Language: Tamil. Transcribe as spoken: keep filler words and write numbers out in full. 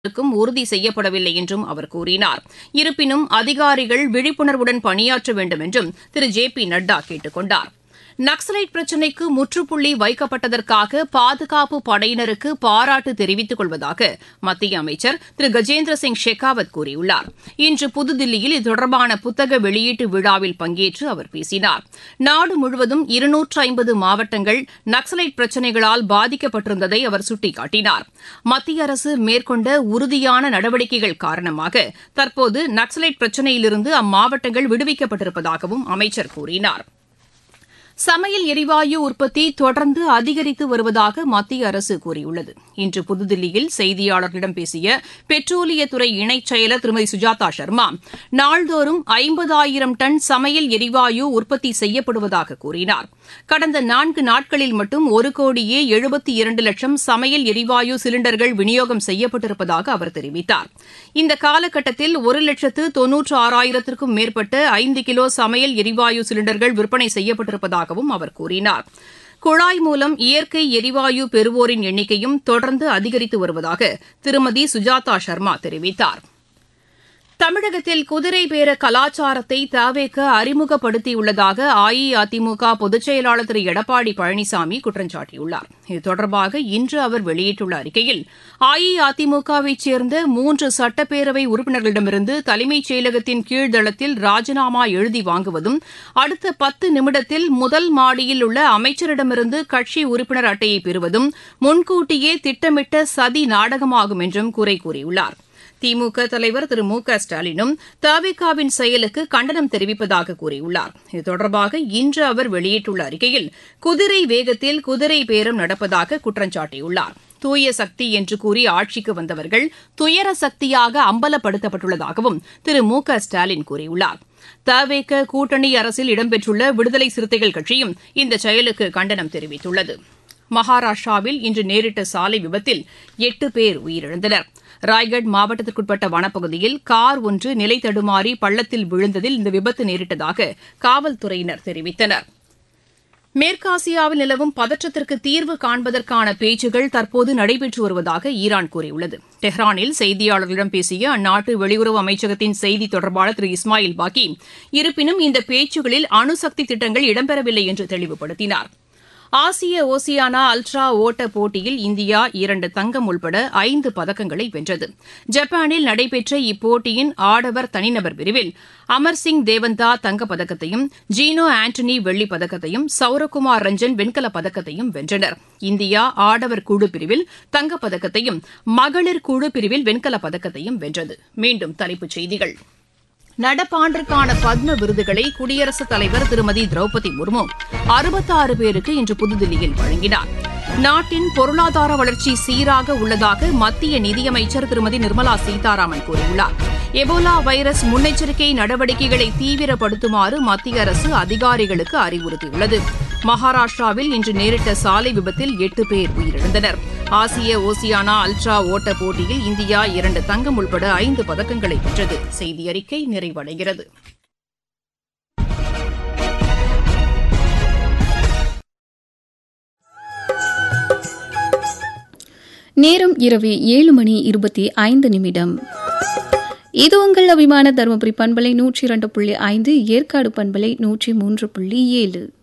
க்கும் உறுதி செய்யப்படவில்லை என்றும் அவர் கூறினார். இருப்பினும் அதிகாரிகள் விழிப்புணர்வுடன் பணியாற்ற வேண்டும் என்றும் திரு ஜே பி நட்டா கேட்டுக் கொண்டார். நக்சலைட் பிரச்சினைக்கு முற்றுப்புள்ளி வைக்கப்பட்டதற்காக பாதுகாப்பு படையினருக்கு பாராட்டு தெரிவித்துக் கொள்வதாக மத்திய அமைச்சர் திரு கஜேந்திர சிங் ஷெகாவத் கூறியுள்ளார். இன்று புதுதில்லியில் இது தொடர்பான புத்தக வெளியீட்டு விழாவில் பங்கேற்று அவர் பேசினார். நாடு முழுவதும் இருநூற்று ஐம்பது மாவட்டங்கள் நக்சலைட் பிரச்சினைகளால் பாதிக்கப்பட்டிருந்ததை அவர் சுட்டிக்காட்டினார். மத்திய அரசு மேற்கொண்ட உறுதியான நடவடிக்கைகள் காரணமாக தற்போது நக்சலைட் பிரச்சினையிலிருந்து அம்மாவட்டங்கள் விடுவிக்கப்பட்டிருப்பதாகவும் அமைச்சர் கூறினார். சமையல் எரிவாயு உற்பத்தி தொடர்ந்து அதிகரித்து வருவதாக மத்திய அரசு கூறியுள்ளது. இன்று புதுதில்லியில் செய்தியாளர்களிடம் பேசிய பெட்ரோலியத்துறை இணைச் செயலர் திருமதி சுஜாதா சர்மா, நாள்தோறும் ஐம்பதாயிரம் டன் சமையல் எரிவாயு உற்பத்தி செய்யப்படுவதாக கூறினார். கடந்த நான்கு நாட்களில் மட்டும் ஒரு கோடியே எழுபத்தி இரண்டு லட்சம் சமையல் எரிவாயு சிலிண்டர்கள் விநியோகம் செய்யப்பட்டிருப்பதாக அவர் தெரிவித்தார். இந்த காலகட்டத்தில் ஒரு லட்சத்து தொன்னூற்று ஆறாயிரத்திற்கும் மேற்பட்ட ஐந்து கிலோ சமையல் எரிவாயு சிலிண்டர்கள் விற்பனை செய்யப்பட்டிருப்பதாக அவர் கூறினார். குழாய் மூலம் இயற்கை எரிவாயு பெறுவோரின் எண்ணிக்கையும் தொடர்ந்து அதிகரித்து வருவதாக திருமதி சுஜாதா சர்மா தெரிவித்தார். தமிழகத்தில் குதிரை பேர கலாச்சாரத்தை தவேக அறிமுகப்படுத்தியுள்ளதாக அஇஅதிமுக பொதுச் செயலாளர் திரு எடப்பாடி பழனிசாமி குற்றம் சாட்டியுள்ளார். இது தொடர்பாக இன்று அவர் வெளியிட்டுள்ள அறிக்கையில், அஇஅதிமுகவைச் சேர்ந்த மூன்று சட்டப்பேரவை உறுப்பினர்களிடமிருந்து தலைமைச் செயலகத்தின் கீழ்தளத்தில் ராஜினாமா எழுதி வாங்குவதும், அடுத்த பத்து நிமிடத்தில் முதல் மாடியில் உள்ள அமைச்சரிடமிருந்து கட்சி உறுப்பினர் அட்டையை பெறுவதும் முன்கூட்டியே திட்டமிட்ட சதி நாடகமாகும் என்றும் குறை கூறியுள்ளார். திமுக தலைவர் திரு மு க ஸ்டாலினும் தவேகாவின் செயலுக்கு கண்டனம் தெரிவிப்பதாக கூறியுள்ளார். இது தொடர்பாக இன்று அவர் வெளியிட்டுள்ள அறிக்கையில், குதிரை வேகத்தில் குதிரை பேரம் நடப்பதாக குற்றம் சாட்டியுள்ளார். தூய சக்தி என்று கூறி ஆட்சிக்கு வந்தவர்கள் துயர சக்தியாக அம்பலப்படுத்தப்பட்டுள்ளதாகவும் திரு மு க ஸ்டாலின் கூறியுள்ளார். தவேக கூட்டணி அரசில் இடம்பெற்றுள்ள விடுதலை சிறுத்தைகள் கட்சியும் இந்த செயலுக்கு கண்டனம் தெரிவித்துள்ளது. மகாராஷ்டிராவில் இன்று நேரிட்ட சாலை விபத்தில் எட்டு பேர் உயிரிழந்தனர். ராய்கட் மாவட்டத்திற்குட்பட்ட வனப்பகுதியில் கார் ஒன்று நிலை தடுமாறி பள்ளத்தில் விழுந்ததில் இந்த விபத்து நேரிட்டதாக காவல்துறையினர் தெரிவித்தனர். மேற்காசியாவில் நிலவும் பதற்றத்திற்கு தீர்வு காண்பதற்கான பேச்சுகள் தற்போது நடைபெற்று வருவதாக ஈரான் கூறியுள்ளது. டெஹ்ரானில் செய்தியாளர்களிடம் பேசிய அந்நாட்டு வெளியுறவு அமைச்சகத்தின் செய்தி தொடர்பாளர் திரு இஸ்மாயில் பாக்கி, இருப்பினும் இந்த பேச்சுகளில் அணுசக்தி திட்டங்கள் இடம்பெறவில்லை என்று தெளிவுபடுத்தினார். ஆசிய ஓசியானா அல்ட்ரா ஓட்ட போட்டியில் இந்தியா இரண்டு தங்கம் உள்பட ஐந்து பதக்கங்களை வென்றது. ஜப்பானில் நடைபெற்ற இப்போட்டியின் ஆடவர் தனிநபர் பிரிவில் அமர்சிங் தேவந்தா தங்கப்பதக்கத்தையும், ஜீனோ ஆண்டனி வெள்ளிப் பதக்கத்தையும், சௌரகுமார் ரஞ்சன் வெண்கலப் பதக்கத்தையும் வென்றனர். இந்தியா ஆடவர் குழு பிரிவில் தங்கப்பதக்கத்தையும், மகளிர் குழு பிரிவில் வெண்கலப் பதக்கத்தையும் வென்றது. மீண்டும் தலைப்புச் செய்திகள். நடப்பாண்டிற்கான பத்ம விருதுகளை குடியரசுத் தலைவர் திருமதி திரௌபதி முர்மு அறுபத்தாறு பேருக்கு இன்று புதுதில்லியில் வழங்கினார். நாட்டின் பொருளாதார வளர்ச்சி சீராக உள்ளதாக மத்திய நிதியமைச்சர் திருமதி நிர்மலா சீதாராமன் கூறியுள்ளார். எபோலா வைரஸ் முன்னெச்சரிக்கை நடவடிக்கைகளை தீவிரப்படுத்துமாறு மத்திய அரசு அதிகாரிகளுக்கு அறிவுறுத்தியுள்ளது. மகாராஷ்டிராவில் இன்று நேரிட்ட சாலை விபத்தில் எட்டு பேர் உயிரிழந்தனர். ஆசிய ஓசியானா அல்ட்ரா ஓட்ட போட்டியில் இந்தியா இரண்டு தங்கம் உள்பட ஐந்து பதக்கங்களை வென்றது. செய்தி அறிக்கை நிறைவடைகிறது. நேரம் இரவு ஏழு மணி இருபத்தி ஐந்து நிமிடம். இது உங்கள் அபிமான தருமபுரி பண்பலை நூற்றி இரண்டு புள்ளி ஐந்து, ஏற்காடு பண்பலை நூற்றி மூன்று புள்ளி ஏழு.